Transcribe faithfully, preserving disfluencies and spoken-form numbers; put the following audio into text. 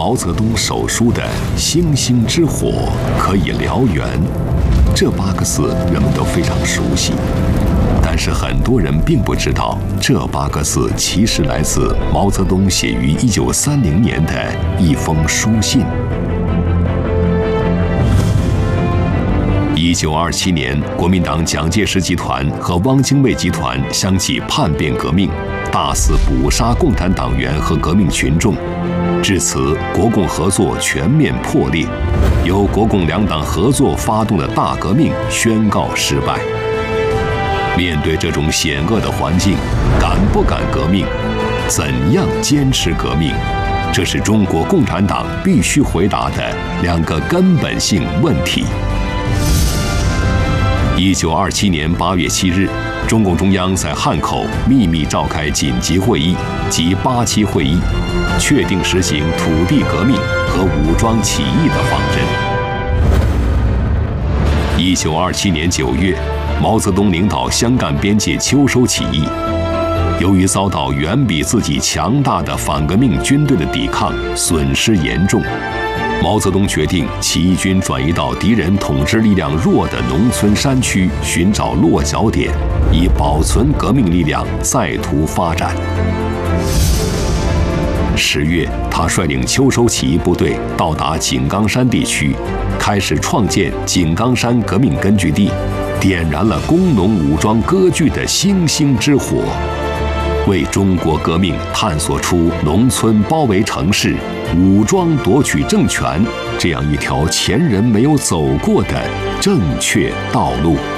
毛泽东手书的“星星之火可以燎原”，这八个字人们都非常熟悉。但是很多人并不知道，这八个字其实来自毛泽东写于一九三零年的一封书信。一九二七年，国民党蒋介石集团和汪精卫集团相继叛变革命，大肆捕杀共产党员和革命群众，至此国共合作全面破裂，由国共两党合作发动的大革命宣告失败。面对这种险恶的环境，敢不敢革命？怎样坚持革命？这是中国共产党必须回答的两个根本性问题。一九二七年八月七日，中共中央在汉口秘密召开紧急会议及八七会议，确定实行土地革命和武装起义的方针。一九二七年九月，毛泽东领导湘赣边界秋收起义，由于遭到远比自己强大的反革命军队的抵抗，损失严重。毛泽东决定起义军转移到敌人统治力量弱的农村山区，寻找落脚点，以保存革命力量再图发展。十月，他率领秋收起义部队到达井冈山地区，开始创建井冈山革命根据地，点燃了工农武装割据的星星之火，为中国革命探索出农村包围城市、武装夺取政权这样一条前人没有走过的正确道路。